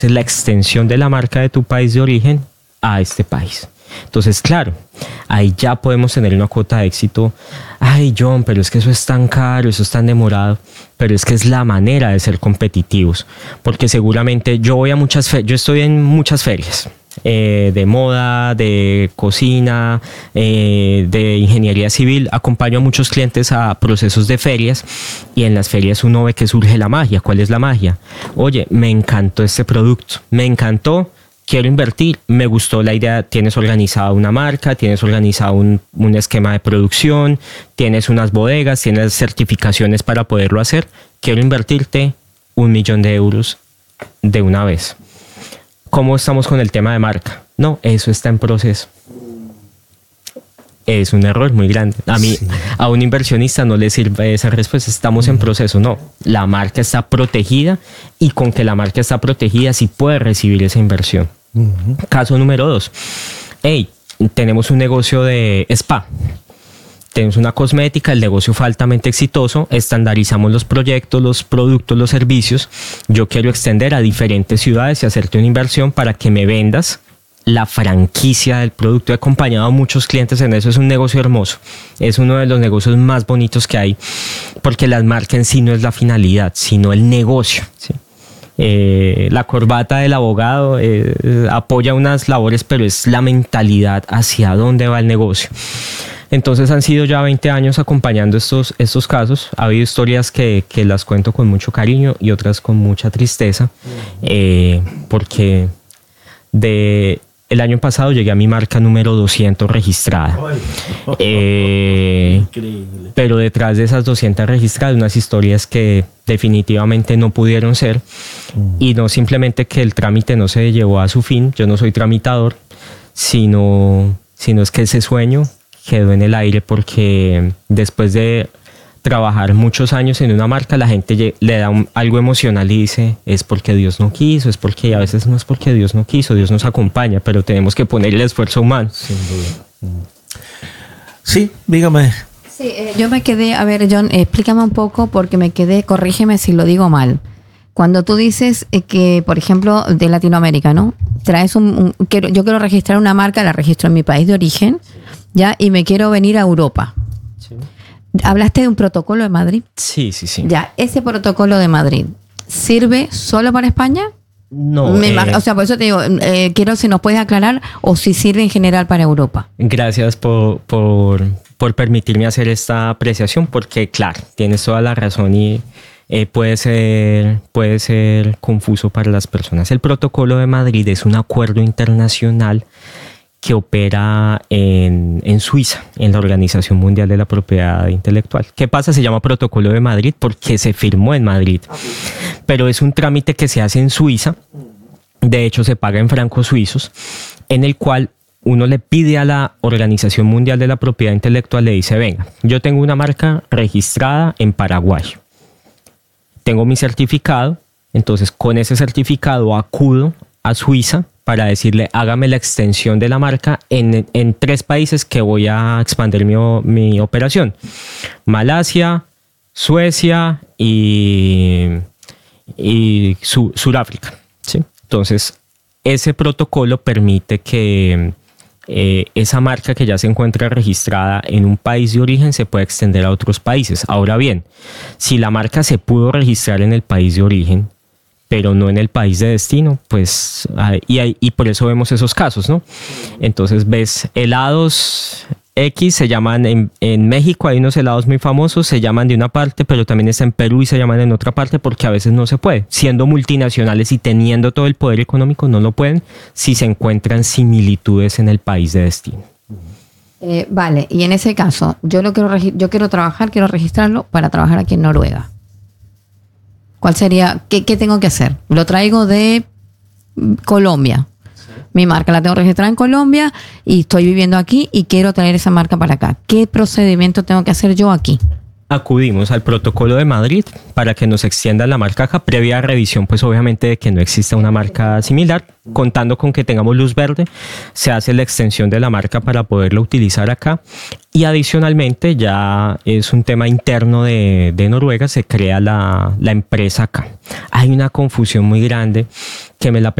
la extensión de la marca de tu país de origen a este país. Entonces, claro, ahí ya podemos tener una cuota de éxito. Ay, John, pero es que eso es tan caro, eso es tan demorado. Pero es que es la manera de ser competitivos. Porque seguramente yo estoy en muchas ferias. De moda, de cocina, de ingeniería civil. Acompaño a muchos clientes a procesos de ferias y en las ferias uno ve que surge la magia. ¿Cuál es la magia? Oye, me encantó este producto, me encantó, quiero invertir, me gustó la idea. Tienes organizada una marca, tienes organizado un esquema de producción, tienes unas bodegas, tienes certificaciones para poderlo hacer. Quiero invertirte 1 millón de euros de una vez. ¿Cómo estamos con el tema de marca? No, eso está en proceso. Es un error muy grande. A un inversionista no le sirve esa respuesta. Estamos en proceso. No, la marca está protegida y con que la marca está protegida sí puede recibir esa inversión. Caso número 2. Hey, tenemos un negocio de spa. Tenemos una cosmética, el negocio fue altamente exitoso, estandarizamos los proyectos, los productos, los servicios. Yo quiero extender a diferentes ciudades y hacerte una inversión para que me vendas la franquicia del producto. He acompañado a muchos clientes en eso. Es un negocio hermoso. Es uno de los negocios más bonitos que hay, porque la marca en sí no es la finalidad, sino el negocio, ¿sí? La corbata del abogado apoya unas labores, pero es la mentalidad hacia dónde va el negocio. Entonces han sido ya 20 años acompañando estos casos. Ha habido historias que las cuento con mucho cariño y otras con mucha tristeza, porque el año pasado llegué a mi marca número 200 registrada. Increíble. Pero detrás de esas 200 registradas, unas historias que definitivamente no pudieron ser, y no simplemente que el trámite no se llevó a su fin. Yo no soy tramitador, sino es que ese sueño quedó en el aire, porque después de trabajar muchos años en una marca, la gente le da algo emocional y dice, es porque Dios no quiso, es porque, a veces no es porque Dios no quiso, Dios nos acompaña, pero tenemos que poner el esfuerzo humano. Sin duda. Sí, dígame. Sí, yo me quedé, a ver, John, explícame un poco, porque me quedé, corrígeme si lo digo mal. Cuando tú dices que, por ejemplo, de Latinoamérica, ¿no? Traes yo quiero registrar una marca, la registro en mi país de origen, ¿ya? Y me quiero venir a Europa. Sí. ¿Hablaste de un protocolo de Madrid? Sí. Ya, ¿ese protocolo de Madrid sirve solo para España? No. O sea, por eso te digo, quiero si nos puedes aclarar, o si sirve en general para Europa. Gracias por permitirme hacer esta apreciación, porque claro, tienes toda la razón y puede ser confuso para las personas. El protocolo de Madrid es un acuerdo internacional que opera en Suiza, en la Organización Mundial de la Propiedad Intelectual. ¿Qué pasa? Se llama Protocolo de Madrid porque se firmó en Madrid. Pero es un trámite que se hace en Suiza, de hecho se paga en francos suizos, en el cual uno le pide a la Organización Mundial de la Propiedad Intelectual, le dice, venga, yo tengo una marca registrada en Paraguay, tengo mi certificado, entonces con ese certificado acudo a Suiza para decirle, hágame la extensión de la marca en 3 países que voy a expandir mi operación: Malasia, Suecia y Sudáfrica, ¿sí? Entonces, ese protocolo permite que esa marca que ya se encuentra registrada en un país de origen se pueda extender a otros países. Ahora bien, si la marca se pudo registrar en el país de origen, pero no en el país de destino, pues, y por eso vemos esos casos, ¿no? Entonces ves helados X, se llaman en México, hay unos helados muy famosos, se llaman de una parte, pero también está en Perú y se llaman en otra parte, porque a veces no se puede. Siendo multinacionales y teniendo todo el poder económico, no lo pueden si se encuentran similitudes en el país de destino. Vale, y en ese caso, yo quiero registrarlo para trabajar aquí en Noruega. ¿Cuál sería? ¿Qué tengo que hacer? Lo traigo de Colombia. Sí. Mi marca la tengo registrada en Colombia y estoy viviendo aquí y quiero traer esa marca para acá. ¿Qué procedimiento tengo que hacer yo aquí? acudimos al protocolo de Madrid para que nos extiendan la marca acá, previa revisión, pues obviamente de que no exista una marca similar, contando con que tengamos luz verde, se hace la extensión de la marca para poderla utilizar acá. Y adicionalmente, ya es un tema interno de Noruega, se crea la empresa acá. Hay una confusión muy grande que me la